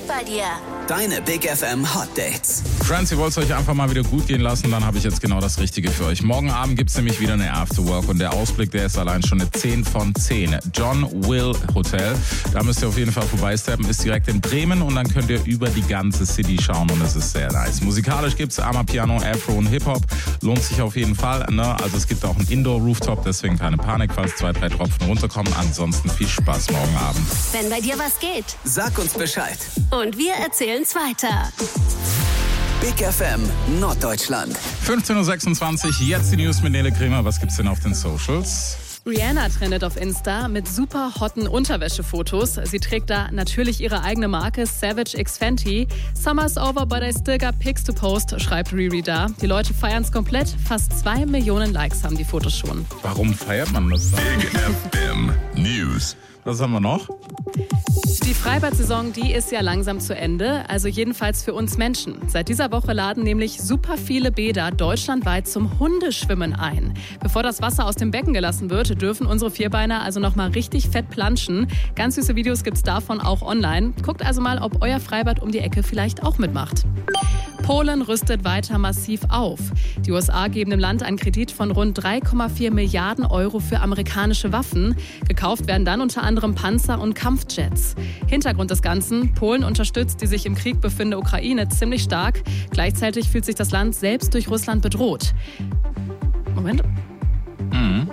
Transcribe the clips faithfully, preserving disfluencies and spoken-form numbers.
geht bei dir? Deine Big F M Hot Dates. Friends, ihr wollt es euch einfach mal wieder gut gehen lassen, dann habe ich jetzt genau das Richtige für euch. Morgen Abend gibt es nämlich wieder eine Afterwork und der Ausblick, der ist allein schon eine zehn von zehn. John Will Hotel, da müsst ihr auf jeden Fall vorbeisteppen, ist direkt in Bremen und dann könnt ihr über die ganze City schauen und es ist sehr nice. Musikalisch gibt es Amapiano, Afro und Hip-Hop, lohnt sich auf jeden Fall, ne? Also es gibt auch einen Indoor-Rooftop, deswegen keine Panik, falls zwei, drei Tropfen runterkommen. Ansonsten viel Spaß morgen Abend. Wenn bei dir was geht. Sag uns Bescheid. Und wir erzählen's weiter. Big F M Norddeutschland. fünfzehn Uhr sechsundzwanzig, jetzt die News mit Nele Kremer. Was gibt's denn auf den Socials? Rihanna trendet auf Insta mit super hotten Unterwäschefotos. Sie trägt da natürlich ihre eigene Marke Savage X Fenty. Summer's over, but I still got pics to post, schreibt Riri da. Die Leute feiern's komplett. Fast zwei Millionen Likes haben die Fotos schon. Warum feiert man das dann? Big F M News. Was haben wir noch? Die Freibad-Saison, die ist ja langsam zu Ende, also jedenfalls für uns Menschen. Seit dieser Woche laden nämlich super viele Bäder deutschlandweit zum Hundeschwimmen ein. Bevor das Wasser aus dem Becken gelassen wird, dürfen unsere Vierbeiner also nochmal richtig fett planschen. Ganz süße Videos gibt's davon auch online. Guckt also mal, ob euer Freibad um die Ecke vielleicht auch mitmacht. Polen rüstet weiter massiv auf. Die U S A geben dem Land einen Kredit von rund drei Komma vier Milliarden Euro für amerikanische Waffen. Gekauft werden dann unter anderem Panzer und Kampfjets. Hintergrund des Ganzen: Polen unterstützt die sich im Krieg befindende Ukraine ziemlich stark. Gleichzeitig fühlt sich das Land selbst durch Russland bedroht. Moment. Mhm.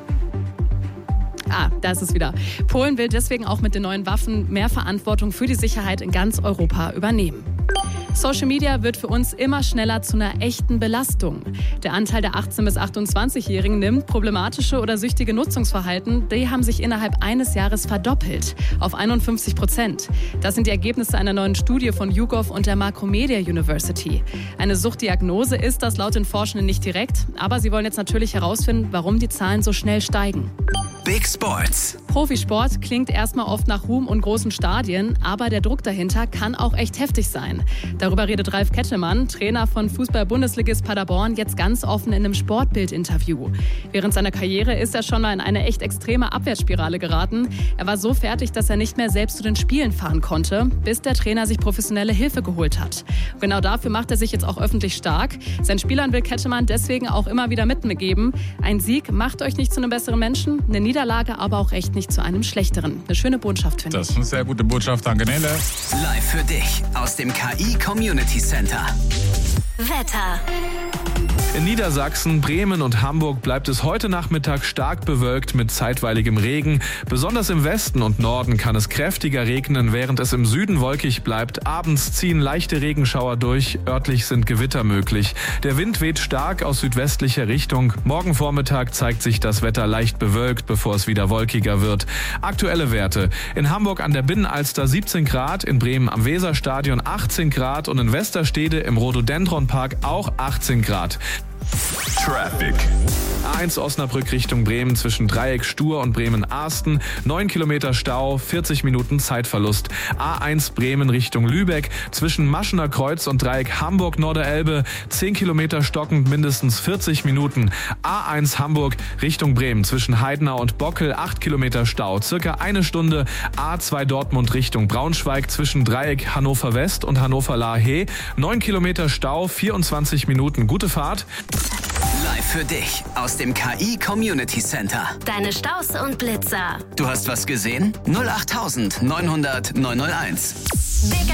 Ah, da ist es wieder. Polen will deswegen auch mit den neuen Waffen mehr Verantwortung für die Sicherheit in ganz Europa übernehmen. Social Media wird für uns immer schneller zu einer echten Belastung. Der Anteil der achtzehn- bis achtundzwanzigjährigen nimmt. Problematische oder süchtige Nutzungsverhalten, die haben sich innerhalb eines Jahres verdoppelt auf einundfünfzig Prozent. Das sind die Ergebnisse einer neuen Studie von YouGov und der Macromedia University. Eine Suchtdiagnose ist das laut den Forschenden nicht direkt, aber sie wollen jetzt natürlich herausfinden, warum die Zahlen so schnell steigen. Big Sports. Profisport klingt erstmal oft nach Ruhm und großen Stadien, aber der Druck dahinter kann auch echt heftig sein. Darüber redet Ralf Kettemann, Trainer von Fußball-Bundesligist Paderborn, jetzt ganz offen in einem Sportbild-Interview. Während seiner Karriere ist er schon mal in eine echt extreme Abwärtsspirale geraten. Er war so fertig, dass er nicht mehr selbst zu den Spielen fahren konnte, bis der Trainer sich professionelle Hilfe geholt hat. Und genau dafür macht er sich jetzt auch öffentlich stark. Seinen Spielern will Kettemann deswegen auch immer wieder mitgeben: Ein Sieg macht euch nicht zu einem besseren Menschen, eine Niederlage aber auch echt nicht zu einem schlechteren. Eine schöne Botschaft, finde ich. Das ist eine sehr gute Botschaft, danke Nele. Live für dich aus dem K I Community Center. Wetter. In Niedersachsen, Bremen und Hamburg bleibt es heute Nachmittag stark bewölkt mit zeitweiligem Regen. Besonders im Westen und Norden kann es kräftiger regnen, während es im Süden wolkig bleibt. Abends ziehen leichte Regenschauer durch, örtlich sind Gewitter möglich. Der Wind weht stark aus südwestlicher Richtung. Morgen Vormittag zeigt sich das Wetter leicht bewölkt, bevor es wieder wolkiger wird. Aktuelle Werte: in Hamburg an der Binnenalster siebzehn Grad, in Bremen am Weserstadion achtzehn Grad und in Westerstede im Rhododendronpark auch achtzehn Grad. Traffic. A eins Osnabrück Richtung Bremen zwischen Dreieck Stur und Bremen-Arsten. neun Kilometer Stau, vierzig Minuten Zeitverlust. A eins Bremen Richtung Lübeck zwischen Maschener Kreuz und Dreieck Hamburg-Norderelbe. zehn Kilometer stockend, mindestens vierzig Minuten. A eins Hamburg Richtung Bremen zwischen Heidenau und Bockel. acht Kilometer Stau, circa eine Stunde. A zwei Dortmund Richtung Braunschweig zwischen Dreieck Hannover West und Hannover-Lahe. neun Kilometer Stau, vierundzwanzig Minuten. Gute Fahrt. Live für dich aus dem K I Community Center. Deine Staus und Blitzer. Du hast was gesehen? null acht neunhundert neunhunderteins. Big